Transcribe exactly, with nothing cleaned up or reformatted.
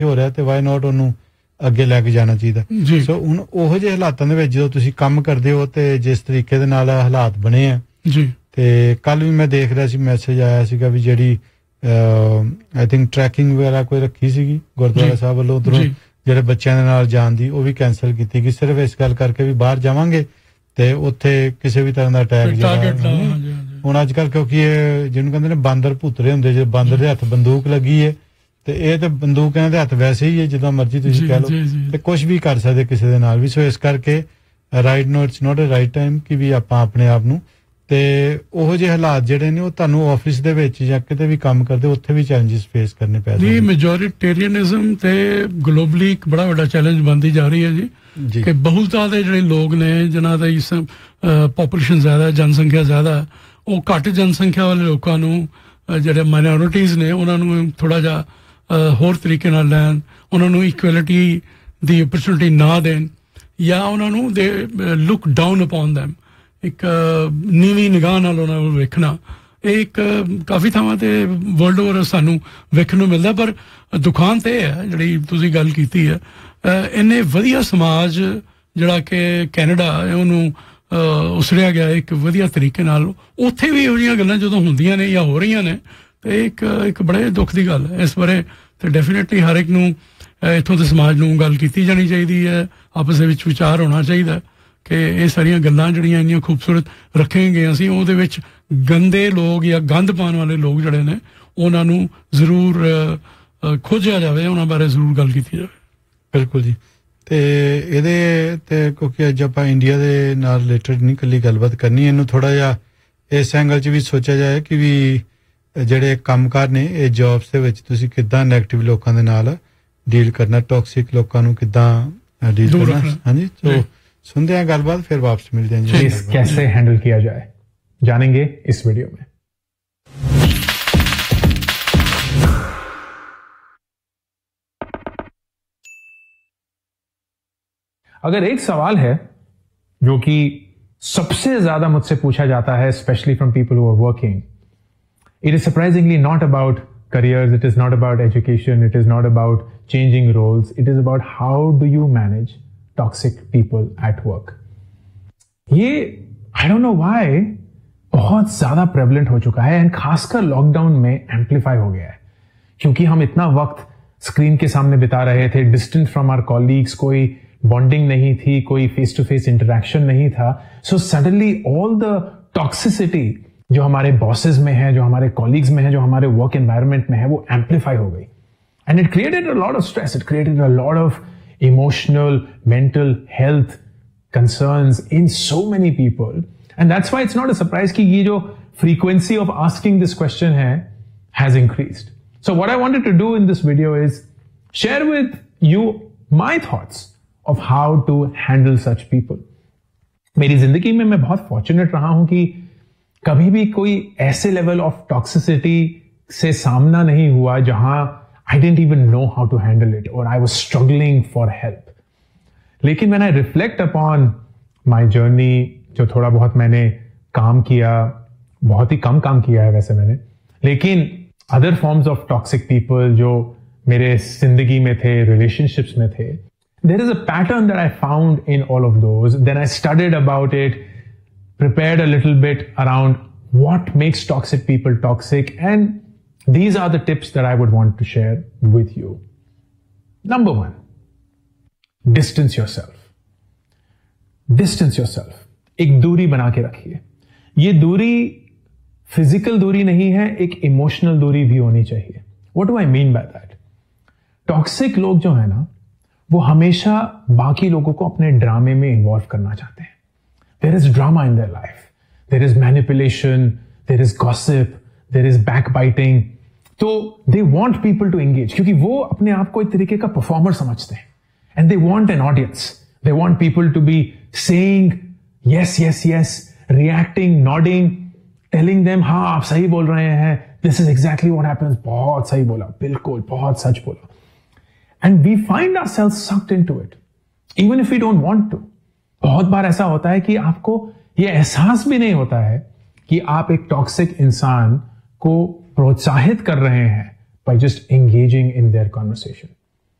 ਹੋ ਰਿਹਾ ਤੇ ਵਾਈ ਨਾਟ ਉਹਨੂੰ ਅੱਗੇ ਲੈ ਕੇ ਜਾਣਾ ਚਾਹੀਦਾ। ਸੋ ਹੁਣ ਉਹੋ ਜਿਹੇ ਹਾਲਾਤਾਂ ਦੇ ਵਿੱਚ ਜਦੋਂ ਤੁਸੀਂ ਕੰਮ ਕਰਦੇ ਹੋ ਤੇ ਜਿਸ ਤਰੀਕੇ ਦੇ ਨਾਲ ਹਾਲਾਤ ਬਣੇ ਆ ਜੀ, ਤੇ ਕੱਲ ਵੀ ਮੈਂ ਦੇਖ ਰਿਹਾ ਸੀ ਮੈਸੇਜ ਆਇਆ ਸੀਗਾ ਵੀ ਜਿਹੜੀ ਆਈ ਥਿੰਕ ਟਰੈਕਿੰਗ ਵਗੈਰਾ ਕੋਈ ਰੱਖੀ ਸੀਗੀ ਗੁਰਦੁਆਰਾ ਸਾਹਿਬ ਵੱਲੋਂ ਉਧਰੋਂ ਜਿਹੜੇ ਬੱਚਿਆਂ ਦੇ ਨਾਲ ਜਾਣ ਦੀ ਉਹ ਵੀ ਕੈਂਸਲ ਕੀਤੀ ਗਈ ਸਿਰਫ ਇਸ ਗੱਲ ਕਰਕੇ ਵੀ ਬਾਹਰ ਜਾਵਾਂਗੇ ਤੇ ਉੱਥੇ ਕਿਸੇ ਵੀ ਤਰ੍ਹਾਂ ਦਾ ਅਟੈਕ ਜਿਹੜਾ ਹੁਣ ਅੱਜ ਕੱਲ ਕਿਉਂਕਿ ਇਹ ਜਿਹਨੂੰ ਕਹਿੰਦੇ ਨੇ ਬਾਂਦਰ ਭੂਤਰੇ ਹੁੰਦੇ ਜੇ ਬਾਂਦਰ ਦੇ ਹੱਥ ਬੰਦੂਕ ਲੱਗੀ ਹੈ ਤੇ ਇਹ ਤੇ ਬੰਦੂਕ ਇਹਨਾਂ ਦੇ ਹੱਥ ਵੈਸੇ ਹੀ ਹੈ ਜਿੱਦਾਂ ਮਰਜ਼ੀ ਤੁਸੀਂ ਕਹਿ ਲਓ ਤੇ ਕੁਝ ਵੀ ਕਰ ਸਕਦੇ ਕਿਸੇ ਦੇ ਨਾਲ ਵੀ। ਸੋ ਇਸ ਕਰਕੇ right no it's not a right time ਕਿ ਵੀ ਆਪਾਂ ਆਪਣੇ ਆਪ ਨੂੰ ਤੇ ਉਹੋ ਜਿਹੇ ਹਾਲਾਤ ਜਿਹੜੇ ਨੇ ਉਹ ਤੁਹਾਨੂੰ ਆਫਿਸ ਦੇ ਵਿੱਚ ਜਾਂ ਕਿਤੇ ਵੀ ਕੰਮ ਕਰਦੇ ਉੱਥੇ ਵੀ ਚੈਲੰਜਸ ਫੇਸ ਕਰਨੇ ਪੈ ਸਕਦੇ ਨੇ। ਮੈਜੋਰਿਟੇਰੀਅਨਿਜ਼ਮ ਤੇ ਗਲੋਬਲੀ ਇੱਕ ਬੜਾ ਵੱਡਾ ਚੈਲੰਜ ਬਣਦੀ ਜਾ ਰਹੀ ਹੈ ਜੀ ਕਿ ਬਹੁਲਤਾ ਦੇ ਜਿਹੜੇ ਲੋਕ ਨੇ ਜਿਨ੍ਹਾਂ ਦਾ ਇਸ ਪੋਪੂਲੇਸ਼ਨ ਜ਼ਿਆਦਾ ਜਨਸੰਖਿਆ ਜ਼ਿਆਦਾ ਉਹ ਘੱਟ ਜਨਸੰਖਿਆ ਵਾਲੇ ਲੋਕਾਂ ਨੂੰ ਜਿਹੜੇ ਮਾਈਨੋਰਿਟੀਜ਼ ਨੇ ਉਹਨਾਂ ਨੂੰ ਥੋੜਾ ਜਿਹਾ ਹੋਰ ਤਰੀਕੇ ਨਾਲ ਲੈਣ, ਉਹਨਾਂ ਨੂੰ ਇਕੁਐਲਿਟੀ ਦੀ ਓਪਰਚੁਨਿਟੀ ਨਾ ਦੇਣ ਜਾਂ ਉਹਨਾਂ ਨੂੰ ਦੇ ਲੁੱਕ ਡਾਊਨ ਅਪਨ ਦੈਮ, ਇੱਕ ਨੀਵੀਂ ਨਿਗਾਹ ਨਾਲ ਉਹਨਾਂ ਨੂੰ ਵੇਖਣਾ। ਇਹ ਇੱਕ ਕਾਫੀ ਥਾਵਾਂ ਤੇ ਵਰਲਡ ਓਵਰ ਸਾਨੂੰ ਵੇਖਣ ਨੂੰ ਮਿਲਦਾ। ਪਰ ਦੁਕਾਨ ਤੇ ਇਹ ਹੈ ਜਿਹੜੀ ਤੁਸੀਂ ਗੱਲ ਕੀਤੀ ਹੈ, ਇੰਨੇ ਵਧੀਆ ਸਮਾਜ ਜਿਹੜਾ ਕਿ ਕੈਨੇਡਾ ਉਹਨੂੰ ਉਸਰਿਆ ਗਿਆ ਇੱਕ ਵਧੀਆ ਤਰੀਕੇ ਨਾਲ, ਉੱਥੇ ਵੀ ਇਹੋ ਜਿਹੀਆਂ ਗੱਲਾਂ ਜਦੋਂ ਹੁੰਦੀਆਂ ਨੇ ਜਾਂ ਹੋ ਰਹੀਆਂ ਨੇ ਤੇ ਇੱਕ ਇੱਕ ਬੜੇ ਦੁੱਖ ਦੀ ਗੱਲ ਹੈ। ਇਸ ਬਾਰੇ ਤੇ ਡੈਫੀਨੇਟਲੀ ਹਰ ਇੱਕ ਨੂੰ ਇੱਥੋਂ ਦੇ ਸਮਾਜ ਨੂੰ ਗੱਲ ਕੀਤੀ ਜਾਣੀ ਚਾਹੀਦੀ ਹੈ, ਆਪਸ ਦੇ ਵਿੱਚ ਵਿਚਾਰ ਹੋਣਾ ਚਾਹੀਦਾ ਕਿ ਇਹ ਸਾਰੀਆਂ ਗੱਲਾਂ ਜਿਹੜੀਆਂ ਇੰਨੀਆਂ ਖੂਬਸੂਰਤ ਰੱਖੀਆਂ ਗਈਆਂ ਸੀ ਉਹਦੇ ਵਿੱਚ ਗੰਦੇ ਲੋਕ ਜਾਂ ਗੰਦ ਪਾਉਣ ਵਾਲੇ ਲੋਕ ਜਿਹੜੇ ਨੇ ਉਹਨਾਂ ਨੂੰ ਜ਼ਰੂਰ ਖੋਜਿਆ ਜਾਵੇ, ਉਹਨਾਂ ਬਾਰੇ ਜ਼ਰੂਰ ਗੱਲ ਕੀਤੀ ਜਾਵੇ। ਬਿਲਕੁਲ ਜੀ। ਤੇ ਇਹਦੇ ਤੇ ਕਿਉਂਕਿ ਅੱਜ ਆਪਾਂ ਇੰਡੀਆ ਦੇ ਨਾਲ ਰਿਲੇਟਡ ਨਹੀਂ ਇਕੱਲੀ ਗੱਲਬਾਤ ਕਰਨੀ, ਇਹਨੂੰ ਥੋੜਾ ਜਿਹਾ ਇਸ ਐਂਗਲ 'ਚ ਵੀ ਸੋਚਿਆ ਜਾਏ ਕਿ ਵੀ ਜਿਹੜੇ ਕੰਮਕਾਰ ਨੇ ਇਹ ਜੌਬਸ ਦੇ ਵਿੱਚ ਤੁਸੀਂ ਕਿੱਦਾਂ ਨੈਗੇਟਿਵ ਲੋਕਾਂ ਦੇ ਨਾਲ ਡੀਲ ਕਰਨਾ, ਟੌਕਸਿਕ ਲੋਕਾਂ ਨੂੰ ਕਿੱਦਾਂ ਡੀਲ करना। हाँ जी, तो सुनते हैं गलबात फिर वापस मिलते हैं जी। कैसे हैंडल किया जाए जानेंगे इस वीडियो में। अगर एक सवाल है जो कि सबसे ज्यादा मुझसे पूछा जाता है, specially from people who are working, it is surprisingly not about careers, it is not about education, it is not about changing roles, it is about how do you manage toxic people at work. ये I don't know why बहुत ज्यादा prevalent हो चुका है and खासकर lockdown में amplify हो गया है, क्योंकि हम इतना वक्त स्क्रीन के सामने बिता रहे थे, डिस्टेंट फ्रॉम आवर कॉलीग्स, कोई बॉन्डिंग नहीं थी, कोई फेस टू फेस इंटरेक्शन नहीं था। So suddenly all the toxicity जो हमारे बॉसेस में है, जो हमारे कॉलीग्स में है, जो हमारे वर्क एनवायरनमेंट में है, वो एम्पलीफाई हो गई and it created a lot of stress, it created a lot of emotional mental health concerns in so many people, and that's why it's not a surprise कि ये जो frequency of asking this question है has increased. So what I wanted to do in this video is share with you my thoughts of how to handle such people. मेरी जिंदगी में मैं बहुत fortunate रहा हूं कि कभी भी कोई ऐसे level of toxicity से सामना नहीं हुआ जहां I didn't even know how to handle it or I was struggling for help. लेकिन when I reflect upon my journey, जो थोड़ा बहुत मैंने काम किया, बहुत ही कम काम किया है वैसे मैंने, लेकिन other forms of toxic people जो मेरे जिंदगी में थे, relationships में थे, there is a pattern that I found in all of those. Then I studied about it, prepared a little bit around what makes toxic people toxic, and these are the tips that I would want to share with you. Number one, distance yourself. Distance yourself, एक दूरी बना के रखिए। ये दूरी physical दूरी नहीं है, एक इमोशनल दूरी भी होनी चाहिए। What do I mean by that? Toxic लोग जो है ना, वो हमेशा बाकी लोगों को अपने ड्रामे में इन्वॉल्व करना चाहते हैं। There is drama in their life, there is manipulation, there is gossip, there is backbiting. तो they want people to engage, क्योंकि वो अपने आप को एक तरीके का परफॉर्मर समझते हैं। And they want an audience. They want people to be saying yes, yes, yes, reacting, nodding, telling them, हाँ आप सही बोल रहे हैं, this is exactly what happens, बहुत सही बोला, बिल्कुल बहुत सच बोला. And we find ourselves sucked into it, even if we don't want to. बहुत बार ऐसा होता है कि आपको ये एहसास भी नहीं होता है कि आप एक टॉक्सिक इंसान को प्रोत्साहित कर रहे हैं by just engaging in their conversation.